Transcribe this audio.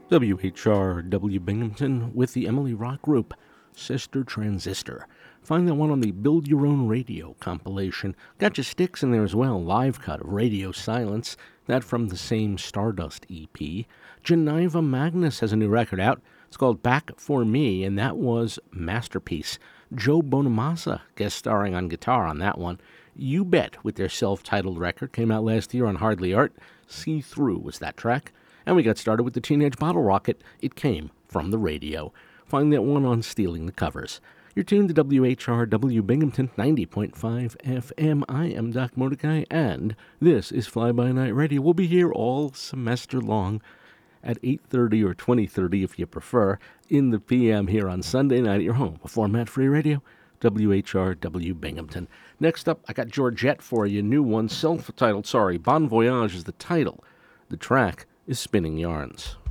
WHRW Binghamton with the Emily Rock Group, Sister Transistor. Find that one on the Build Your Own Radio compilation. Got your sticks in there as well, live cut of Radio Silence, that from the same Stardust EP. Geneva Magnus has a new record out. It's called Back for Me, and that was Masterpiece. Joe Bonamassa guest starring on guitar on that one. You Bet with their self-titled record came out last year on Hardly Art. See Through was that track. And we got started with the Teenage Bottle Rocket. It came from the radio. Find that one on Stealing the Covers. You're tuned to WHRW Binghamton 90.5 FM. I am Doc Mordecai, and this is Fly By Night Radio. We'll be here all semester long at 8:30 or 20:30 if you prefer, in the PM here on Sunday night at your home. A format-free radio, WHRW Binghamton. Next up, I got Georgette for you. New one, self-titled, Bon Voyage is the title. The track is Spinning Yarns.